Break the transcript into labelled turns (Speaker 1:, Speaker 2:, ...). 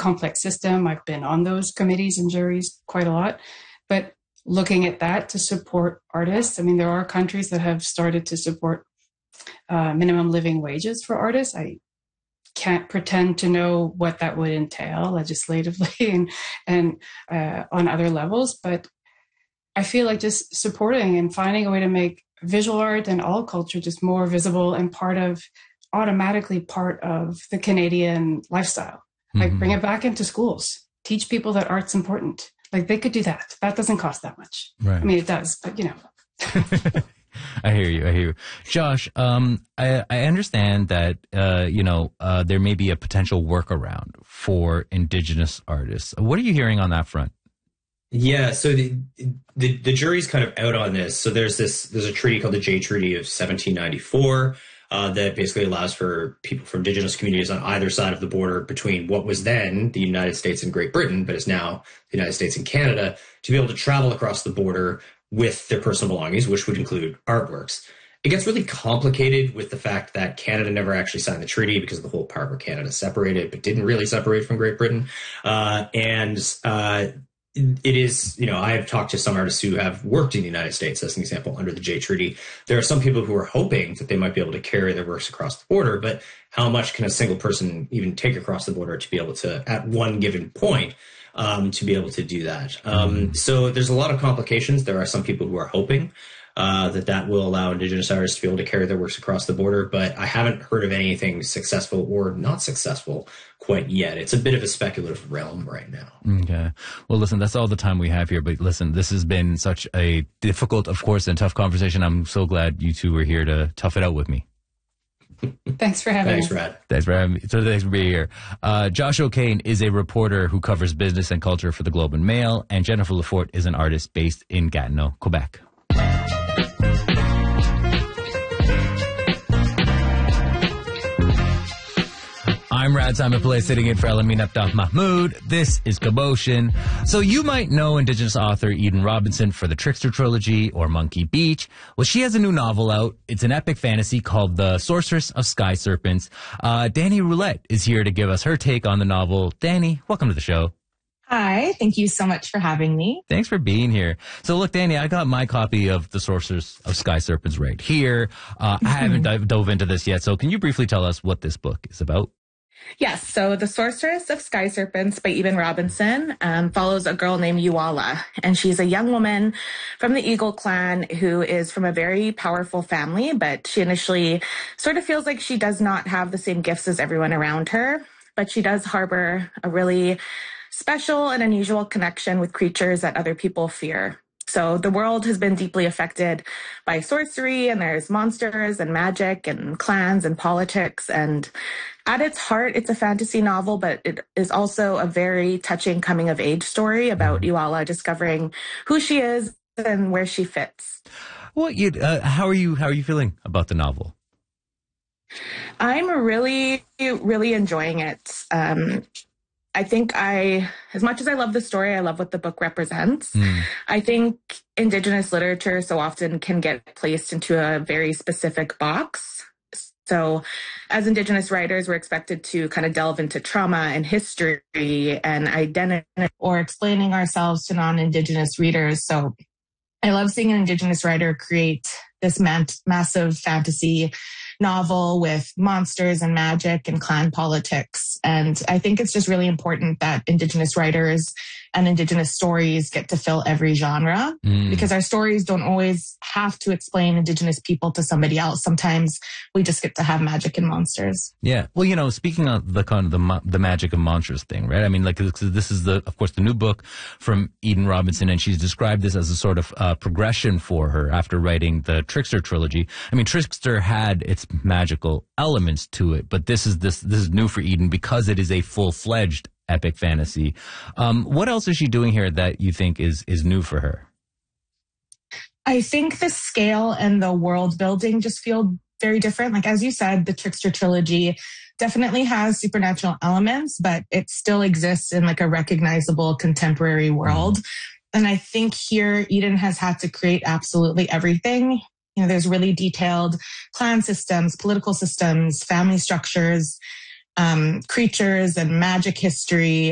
Speaker 1: complex system. I've been on those committees and juries quite a lot. But looking at that to support artists, I mean, there are countries that have started to support minimum living wages for artists. I can't pretend to know what that would entail legislatively and on other levels, but I feel like just supporting and finding a way to make visual art and all culture just more visible and automatically part of the Canadian lifestyle. Like bring it back into schools, teach people that art's important. Like they could do that. That doesn't cost that much. Right. I mean, it does, but you know.
Speaker 2: I hear you. Josh, I understand that, there may be a potential workaround for Indigenous artists. What are you hearing on that front?
Speaker 3: Yeah, so the jury's kind of out on this. So there's a treaty called the Jay Treaty of 1794 that basically allows for people from Indigenous communities on either side of the border between what was then the United States and Great Britain, but is now the United States and Canada, to be able to travel across the border with their personal belongings, which would include artworks. It gets really complicated with the fact that Canada never actually signed the treaty because the whole part where Canada separated, but didn't really separate from Great Britain. It is, I have talked to some artists who have worked in the United States, as an example, under the Jay Treaty. There are some people who are hoping that they might be able to carry their works across the border, but how much can a single person even take across the border to be able to, at one given point, to be able to do that? So there's a lot of complications. There are some people who are hoping that will allow Indigenous artists to be able to carry their works across the border, but I haven't heard of anything successful or not successful quite yet. It's a bit of a speculative realm right now.
Speaker 2: Okay. Well, listen, that's all the time we have here, but listen, this has been such a difficult, of course, and tough conversation. I'm so glad you two were here to tough it out with me.
Speaker 1: Thanks for having me.
Speaker 3: Thanks, Rad.
Speaker 2: Thanks for having me. So thanks for being here. Josh O'Kane is a reporter who covers business and culture for the Globe and Mail, and Jennifer Lafort is an artist based in Gatineau, Quebec. I'm Rad Simon Pillay, sitting in for Elamin Abdal Mahmoud. This is Cabotion. So you might know Indigenous author Eden Robinson for the Trickster trilogy or Monkey Beach. Well, she has a new novel out. It's an epic fantasy called The Sorceress of Sky Serpents. Danny Roulette is here to give us her take on the novel. Danny, welcome to the show.
Speaker 4: Hi, thank you so much for having me.
Speaker 2: Thanks for being here. So look, Danny, I got my copy of The Sorceress of Sky Serpents right here. I haven't dove into this yet, so can you briefly tell us what this book is about?
Speaker 4: Yes, so The Sorceress of Sky Serpents by Eden Robinson follows a girl named Uala, and she's a young woman from the Eagle clan who is from a very powerful family, but she initially sort of feels like she does not have the same gifts as everyone around her, but she does harbor a really special and unusual connection with creatures that other people fear. So the world has been deeply affected by sorcery, and there's monsters and magic and clans and politics. And at its heart, it's a fantasy novel, but it is also a very touching coming of age story about Uala discovering who she is and where she fits.
Speaker 2: Well, how are you feeling about the novel?
Speaker 4: I'm really, really enjoying it. I think as much as I love the story, I love what the book represents. I think Indigenous literature so often can get placed into a very specific box. So as Indigenous writers, we're expected to kind of delve into trauma and history and identity, or explaining ourselves to non-Indigenous readers. So I love seeing an Indigenous writer create this massive fantasy novel with monsters and magic and clan politics. And I think it's just really important that Indigenous writers and Indigenous stories get to fill every genre, because our stories don't always have to explain Indigenous people to somebody else. Sometimes we just get to have magic and monsters.
Speaker 2: Yeah. Well, speaking of the kind of the magic and monsters thing, right? I mean, like, this is of course, the new book from Eden Robinson, and she's described this as a sort of progression for her after writing the Trickster trilogy. I mean, Trickster had its magical elements to it, but this is new for Eden because it is a full-fledged epic fantasy. What else is she doing here that you think is new for her?
Speaker 4: I think the scale and the world building just feel very different. Like, as you said, the Trickster trilogy definitely has supernatural elements, but it still exists in like a recognizable contemporary world. And I think here Eden has had to create absolutely everything. There's really detailed clan systems, political systems, family structures, creatures and magic history.